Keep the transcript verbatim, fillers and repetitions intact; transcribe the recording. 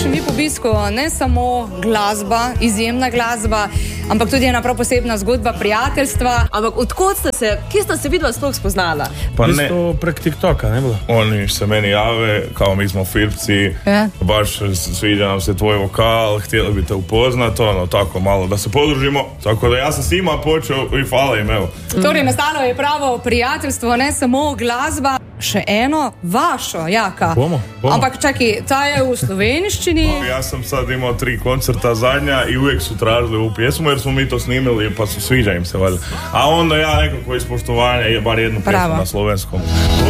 vašem V I P obisku ne samo glasba, izjemna glasba, ampak tudi ena prav posebna zgodba prijateljstva. Ampak odkot ste se, kje ste se vidva sploh spoznala? Pa ne, To prek TikToka, ne bilo? oni se meni jave, kao mi smo Filipci, Ja. baš sviđa nam se tvoj vokal, htjeli bi te upoznati, ono, tako malo da se podružimo. Tako da ja sam s njima počeo i hvala im, evo. Torej, nastalo je pravo prijateljstvo, ne samo glasba. Še eno, vašo, Jaka. Bomo, bomo. Ampak čakaj, ta je v slovenščini. Ja sam sad imao tri koncerta zadnja i uvijek su tražili ovu pjesmu jer smo mi to snimili pa su sviđa im se valjda. A onda ja nekako iz poštovanja je bar jednu pjesmu Bravo. na slovenskom.